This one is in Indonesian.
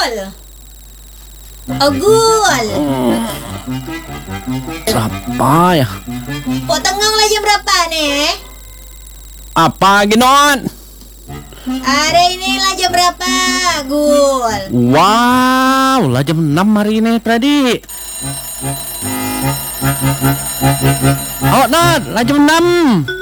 Gul. Oh, Gul. Siapa ya? Tengok lah jam berapa nih? Apa Ginon? Hari ini lah jam berapa, Gul? Wow, lah jam 6 hari ini, Pradi. Oh, Nat, lah jam 6.